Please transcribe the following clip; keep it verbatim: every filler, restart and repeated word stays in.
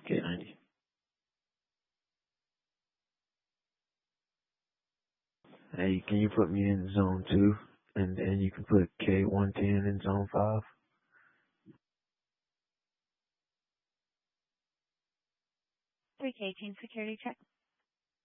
K ninety. Hey, can you put me in zone two? And then you can put K one ten in zone five? three K, team security check.